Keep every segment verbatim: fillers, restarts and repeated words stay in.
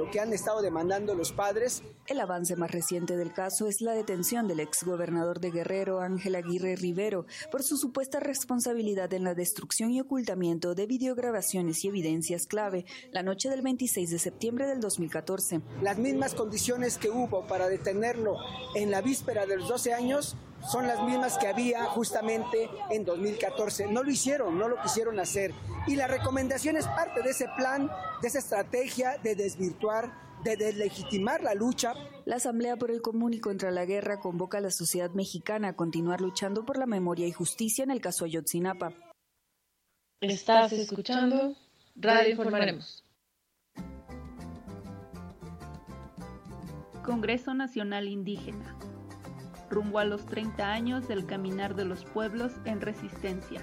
lo que han estado demandando los padres. El avance más reciente del caso es la detención del exgobernador de Guerrero, Ángel Aguirre Rivero, por su supuesta responsabilidad en la destrucción y ocultamiento de videograbaciones y evidencias clave la noche del veintiséis de septiembre del dos mil catorce. Las mismas condiciones que hubo para detenerlo en la víspera de los doce años son las mismas que había justamente en dos mil catorce. No lo hicieron, no lo quisieron hacer. Y la recomendación es parte de ese plan, de esa estrategia de desvirtuar, de deslegitimar la lucha. La Asamblea por el Común y contra la Guerra convoca a la sociedad mexicana a continuar luchando por la memoria y justicia en el caso Ayotzinapa. Estás escuchando Radio Informaremos. Congreso Nacional Indígena. Rumbo a los treinta años del caminar de los pueblos en resistencia.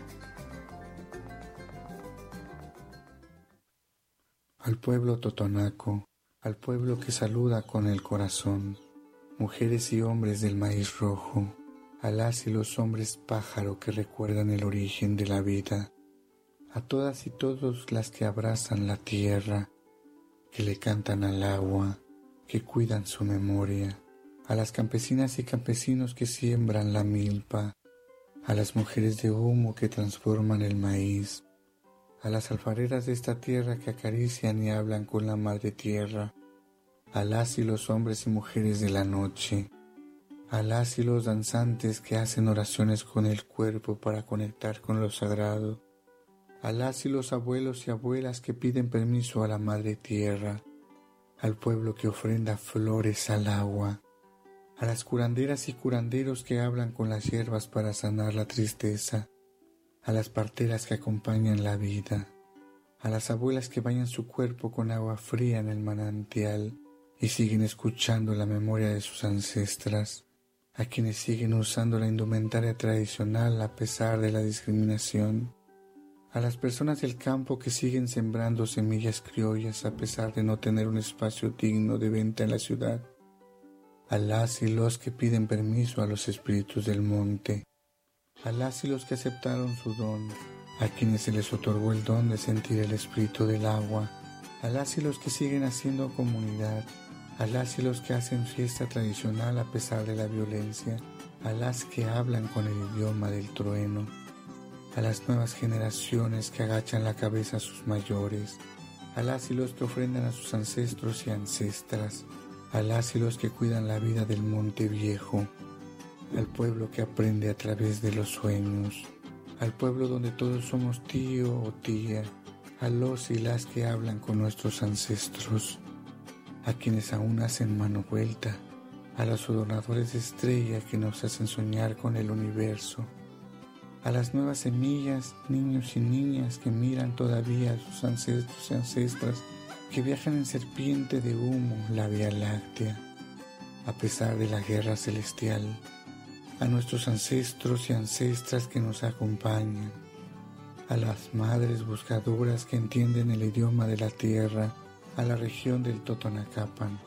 Al pueblo totonaco, al pueblo que saluda con el corazón, mujeres y hombres del maíz rojo, a las y los hombres pájaro que recuerdan el origen de la vida, a todas y todos las que abrazan la tierra, que le cantan al agua, que cuidan su memoria, a las campesinas y campesinos que siembran la milpa, a las mujeres de humo que transforman el maíz, a las alfareras de esta tierra que acarician y hablan con la madre tierra, a las y los hombres y mujeres de la noche, a las y los danzantes que hacen oraciones con el cuerpo para conectar con lo sagrado, a las y los abuelos y abuelas que piden permiso a la madre tierra, al pueblo que ofrenda flores al agua, a las curanderas y curanderos que hablan con las hierbas para sanar la tristeza, a las parteras que acompañan la vida, a las abuelas que bañan su cuerpo con agua fría en el manantial y siguen escuchando la memoria de sus ancestras, a quienes siguen usando la indumentaria tradicional a pesar de la discriminación, a las personas del campo que siguen sembrando semillas criollas a pesar de no tener un espacio digno de venta en la ciudad, a las y los que piden permiso a los espíritus del monte, a las y los que aceptaron su don, a quienes se les otorgó el don de sentir el espíritu del agua, a las y los que siguen haciendo comunidad, a las y los que hacen fiesta tradicional a pesar de la violencia, a las que hablan con el idioma del trueno, a las nuevas generaciones que agachan la cabeza a sus mayores, a las y los que ofrendan a sus ancestros y ancestras, a las y los que cuidan la vida del monte viejo, al pueblo que aprende a través de los sueños, al pueblo donde todos somos tío o tía, a los y las que hablan con nuestros ancestros, a quienes aún hacen mano vuelta, a los adornadores de estrella que nos hacen soñar con el universo, a las nuevas semillas, niños y niñas que miran todavía a sus ancestros y ancestras que viajan en serpiente de humo la Vía Láctea, a pesar de la guerra celestial, a nuestros ancestros y ancestras que nos acompañan, a las madres buscadoras que entienden el idioma de la tierra, a la región del Totonacapan.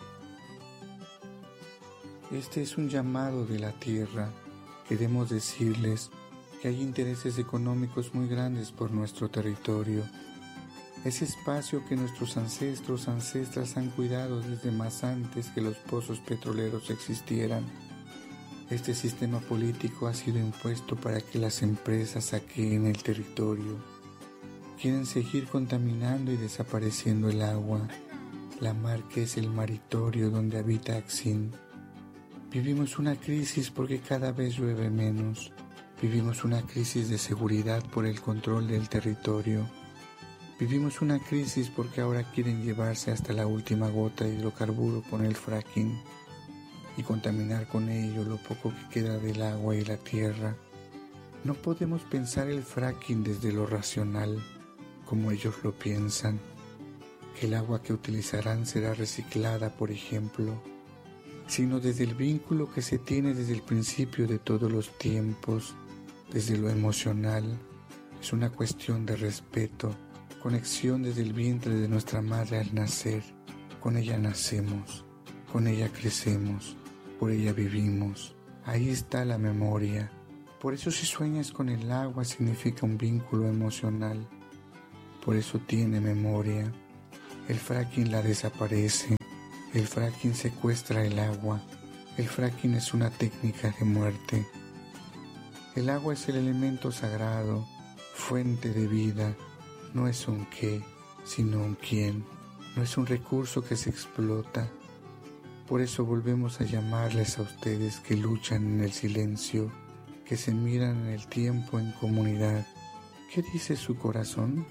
Este es un llamado de la tierra. Queremos decirles que hay intereses económicos muy grandes por nuestro territorio. Ese espacio que nuestros ancestros, ancestras han cuidado desde más antes que los pozos petroleros existieran. Este sistema político ha sido impuesto para que las empresas saqueen el territorio. Quieren seguir contaminando y desapareciendo el agua, la mar que es el maritorio donde habita Axín. Vivimos una crisis porque cada vez llueve menos. Vivimos una crisis de seguridad por el control del territorio. Vivimos una crisis porque ahora quieren llevarse hasta la última gota de hidrocarburo con el fracking y contaminar con ello lo poco que queda del agua y la tierra. No podemos pensar el fracking desde lo racional, como ellos lo piensan, que el agua que utilizarán será reciclada, por ejemplo, sino desde el vínculo que se tiene desde el principio de todos los tiempos, desde lo emocional. Es una cuestión de respeto, conexión desde el vientre de nuestra madre al nacer. Con ella nacemos, con ella crecemos, por ella vivimos. Ahí está la memoria. Por eso si sueñas con el agua significa un vínculo emocional. Por eso tiene memoria. El fracking la desaparece, El fracking secuestra el agua. El fracking es una técnica de muerte. El agua es el elemento sagrado, fuente de vida. No es un qué, sino un quién. No es un recurso que se explota. Por eso volvemos a llamarles a ustedes que luchan en el silencio, que se miran en el tiempo en comunidad. ¿Qué dice su corazón?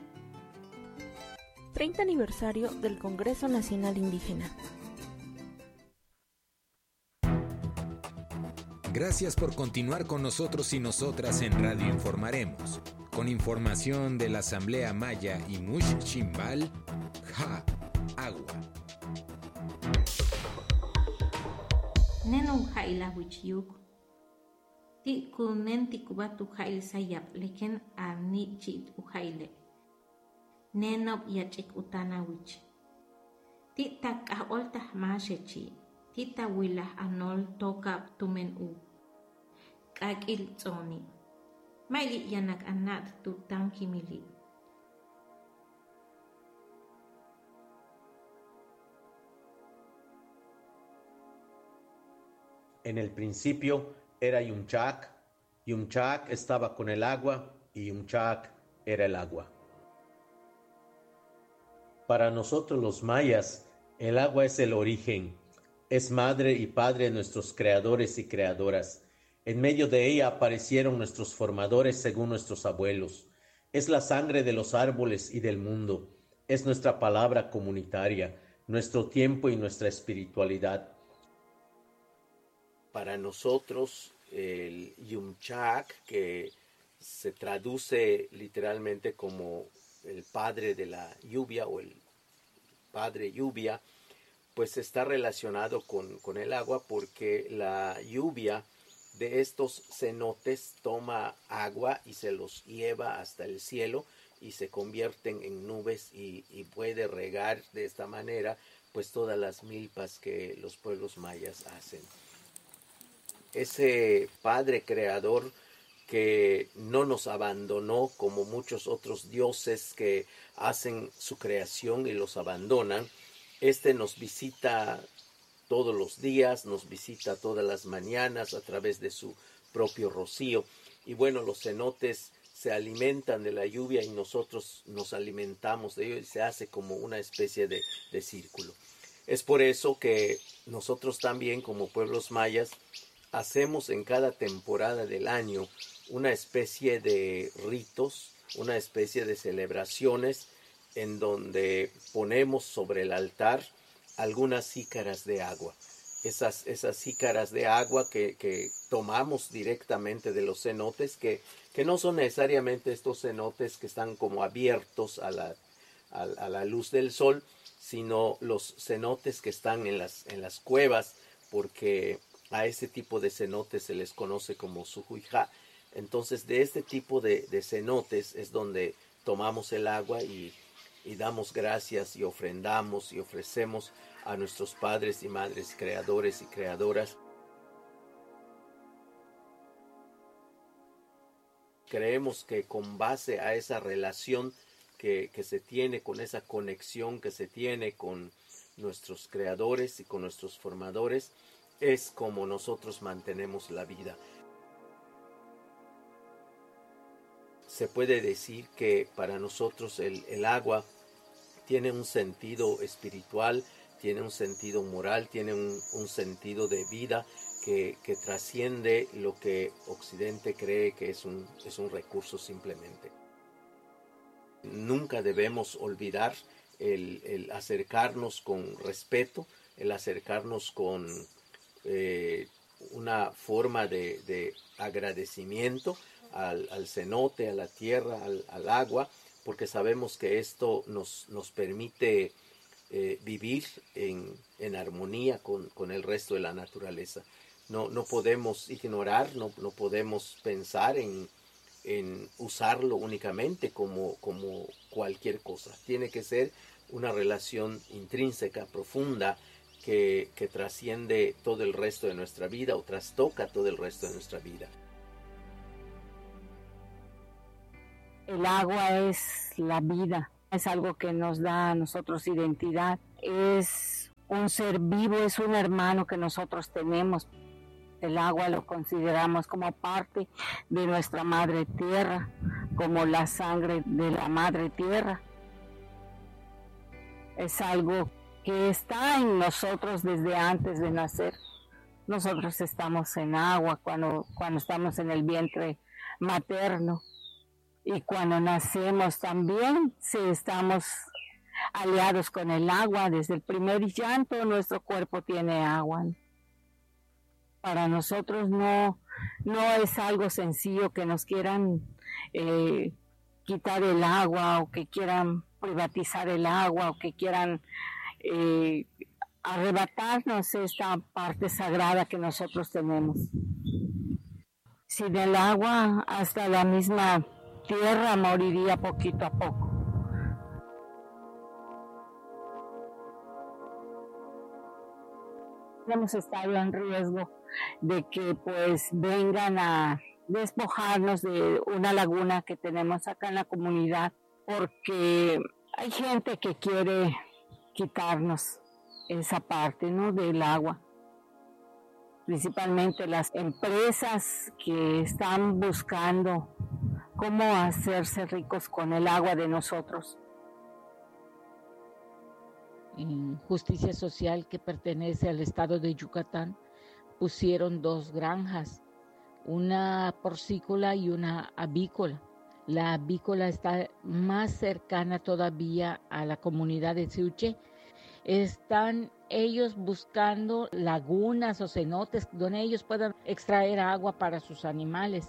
treinta aniversario del Congreso Nacional Indígena. Gracias por continuar con nosotros y nosotras en Radio Informaremos, con información de la Asamblea Maya y Mush Chimbal, Ja, Agua. Nenun jaila wichiyuk, ti kunen ti kubatu jail sayap leken arni chit ujaile. Nenop yachik utana wich. Ti tak ahol tahmashechi, ti tawilah anol toka tumen u. Kakil tsoni. Maili yanak anat tutang kimili. En el principio era Yumchak, Yumchak estaba con el agua y Yumchak era el agua. Para nosotros los mayas, el agua es el origen, es madre y padre de nuestros creadores y creadoras. En medio de ella aparecieron nuestros formadores según nuestros abuelos. Es la sangre de los árboles y del mundo. Es nuestra palabra comunitaria, nuestro tiempo y nuestra espiritualidad. Para nosotros, el Yumchak, que se traduce literalmente como el padre de la lluvia o el padre lluvia, pues está relacionado con, con el agua, porque la lluvia de estos cenotes toma agua y se los lleva hasta el cielo y se convierten en nubes y, y puede regar de esta manera pues todas las milpas que los pueblos mayas hacen. Ese Padre Creador que no nos abandonó como muchos otros dioses que hacen su creación y los abandonan, este nos visita todos los días, nos visita todas las mañanas a través de su propio rocío. Y bueno, los cenotes se alimentan de la lluvia y nosotros nos alimentamos de ello y se hace como una especie de, de círculo. Es por eso que nosotros también como pueblos mayas hacemos en cada temporada del año una especie de ritos, una especie de celebraciones en donde ponemos sobre el altar algunas jícaras de agua. Esas, esas jícaras de agua que, que tomamos directamente de los cenotes, que, que no son necesariamente estos cenotes que están como abiertos a la, a, a la luz del sol, sino los cenotes que están en las, en las cuevas, porque a ese tipo de cenotes se les conoce como sujuijá. Entonces, de este tipo de, de cenotes es donde tomamos el agua y, y damos gracias y ofrendamos y ofrecemos a nuestros padres y madres creadores y creadoras. Creemos que con base a esa relación que, que se tiene, con esa conexión que se tiene con nuestros creadores y con nuestros formadores, es como nosotros mantenemos la vida. Se puede decir que para nosotros el, el agua tiene un sentido espiritual, tiene un sentido moral, tiene un, un sentido de vida que, que trasciende lo que Occidente cree que es un, es un recurso simplemente. Nunca debemos olvidar el, el acercarnos con respeto, el acercarnos con eh, una forma de, de agradecimiento al, al cenote, a la tierra, al, al agua, porque sabemos que esto nos, nos permite eh, vivir en, en armonía con, con el resto de la naturaleza. No, no podemos ignorar, no, no podemos pensar en, en usarlo únicamente como, como cualquier cosa. Tiene que ser una relación intrínseca, profunda, que, que trasciende todo el resto de nuestra vida o trastoca todo el resto de nuestra vida. El agua es la vida, es algo que nos da a nosotros identidad, es un un ser vivo, es un hermano que nosotros tenemos. El agua lo consideramos como parte de nuestra madre tierra, como la sangre de la madre tierra. Es algo que está en nosotros desde antes de nacer. Nosotros estamos en agua cuando, cuando estamos en el vientre materno, y cuando nacemos también si estamos aliados con el agua. Desde el primer llanto nuestro cuerpo tiene agua. Para nosotros no, no es algo sencillo que nos quieran eh, quitar el agua, o que quieran privatizar el agua, o que quieran eh, arrebatarnos esta parte sagrada que nosotros tenemos. Sin el agua, hasta la misma tierra moriría poquito a poco. Hemos estado en riesgo de que pues vengan a despojarnos de una laguna que tenemos acá en la comunidad, porque hay gente que quiere quitarnos esa parte, ¿no?, del agua. Principalmente las empresas que están buscando cómo hacerse ricos con el agua de nosotros. En Justicia Social, que pertenece al estado de Yucatán, pusieron dos granjas, una porcícola y una avícola. La avícola está más cercana todavía a la comunidad de Siuche. Están ellos buscando lagunas o cenotes donde ellos puedan extraer agua para sus animales.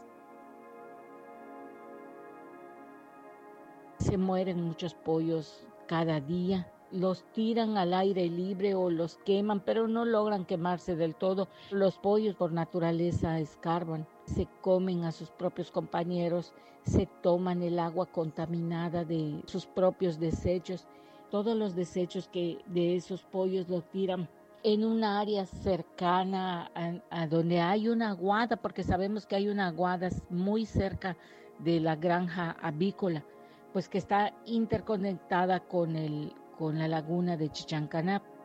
Se mueren muchos pollos cada día. Los tiran al aire libre o los queman, pero no logran quemarse del todo. Los pollos por naturaleza escarban, se comen a sus propios compañeros, se toman el agua contaminada de sus propios desechos. Todos los desechos que de esos pollos los tiran en un área cercana a, a donde hay una aguada, porque sabemos que hay una aguada muy cerca de la granja avícola, pues que está interconectada con el con la laguna de Chichancanap.